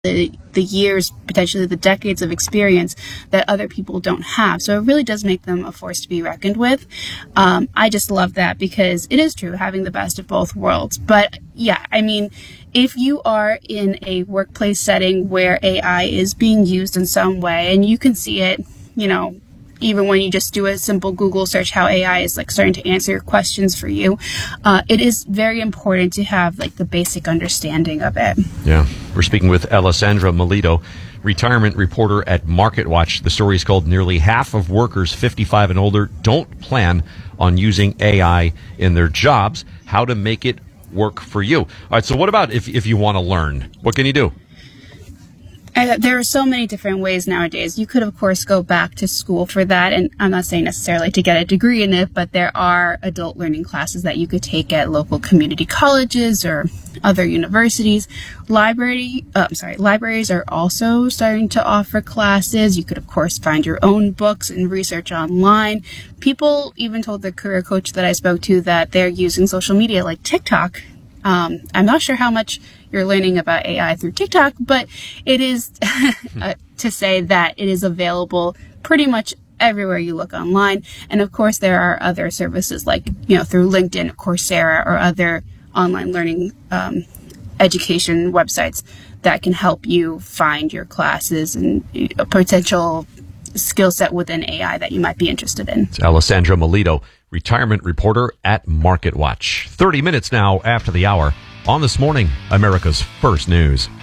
the years, potentially the decades of experience that other people don't have. So it really does make them a force to be reckoned with. I just love that because it is true, having the best of both worlds. But yeah, I mean, if you are in a workplace setting where AI is being used in some way, and you can see it, even when you just do a simple Google search, how AI is starting to answer your questions for you, it is very important to have the basic understanding of it. Yeah. We're speaking with Alessandra Melito, retirement reporter at MarketWatch. The story is called "Nearly Half of Workers 55 and Older Don't Plan on Using AI in Their Jobs. How to Make It Work for You." All right. So what about if you want to learn? What can you do? There are so many different ways nowadays. You could, of course, go back to school for that. And I'm not saying necessarily to get a degree in it, but there are adult learning classes that you could take at local community colleges or other universities. Libraries are also starting to offer classes. You could, of course, find your own books and research online. People even told the career coach that I spoke to that they're using social media like TikTok. I'm not sure how much you're learning about AI through TikTok, but it is to say that it is available pretty much everywhere you look online. And of course, there are other services through LinkedIn, Coursera, or other online learning education websites that can help you find your classes and a potential skill set within AI that you might be interested in. It's Alessandra Melito, retirement reporter at MarketWatch. 30 minutes now after the hour on This Morning, America's First News.